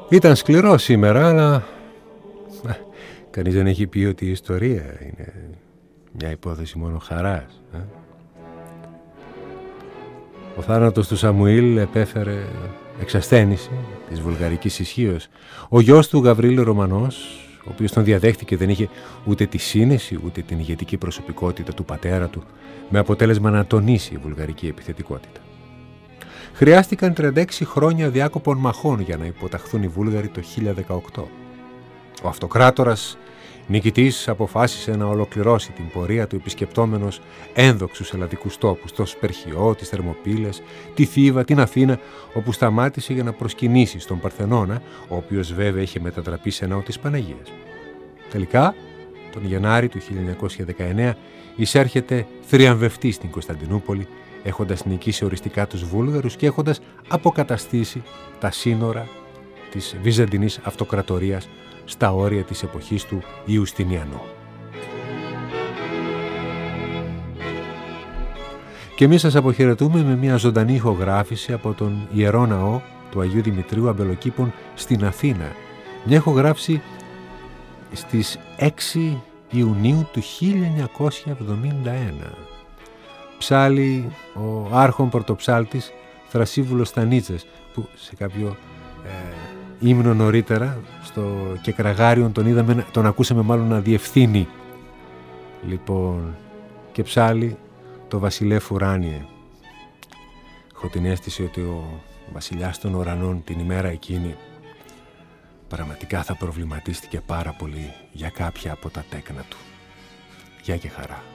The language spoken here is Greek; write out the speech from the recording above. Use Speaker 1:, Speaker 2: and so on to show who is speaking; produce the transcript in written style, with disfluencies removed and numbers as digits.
Speaker 1: Ήταν σκληρό σήμερα, αλλά κανείς δεν έχει πει ότι η ιστορία είναι μια υπόθεση μόνο χαράς. Ο θάνατος του Σαμουήλ επέφερε εξασθένηση της βουλγαρικής ισχύως. Ο γιος του Γαβρίλ Ρωμανός, ο οποίος τον διαδέχτηκε, δεν είχε ούτε τη σύνεση ούτε την ηγετική προσωπικότητα του πατέρα του, με αποτέλεσμα να τονίσει η βουλγαρική επιθετικότητα. Χρειάστηκαν 36 χρόνια διάκοπων μαχών για να υποταχθούν οι Βούλγαροι το 1018. Ο αυτοκράτορας νικητής αποφάσισε να ολοκληρώσει την πορεία του επισκεπτόμενος ένδοξους ελλαδικούς τόπους, το Σπερχιό, τις Θερμοπύλες, τη Θήβα, την Αθήνα, όπου σταμάτησε για να προσκυνήσει στον Παρθενώνα, ο οποίος βέβαια είχε μετατραπεί σε ναό της Παναγίας. Τελικά, τον Γενάρη του 1919, εισέρχεται θριαμβευτής στην Κωνσταντινούπολη, έχοντας νικήσει οριστικά τους Βούλγαρους και έχοντας αποκαταστήσει τα σύνορα της Βυζαντινής Αυτοκρατορίας στα όρια της εποχής του Ιουστινιανού. Και εμείς σας αποχαιρετούμε με μια ζωντανή ηχογράφηση από τον Ιερό Ναό του Αγίου Δημητρίου Αμπελοκήπων στην Αθήνα. Μια ηχογράφηση στις 6 Ιουνίου του 1971. Ψάλλει ο άρχον πρωτοψάλτης Θρασίβουλος Στανίτσες, που σε κάποιο ύμνο νωρίτερα στο Κεκραγάριον τον ακούσαμε μάλλον να διευθύνει. Λοιπόν, και ψάλλει το Βασιλεύ Ουράνιε. Έχω την αίσθηση ότι ο βασιλιάς των ουρανών την ημέρα εκείνη πραγματικά θα προβληματίστηκε πάρα πολύ για κάποια από τα τέκνα του. Γεια και χαρά.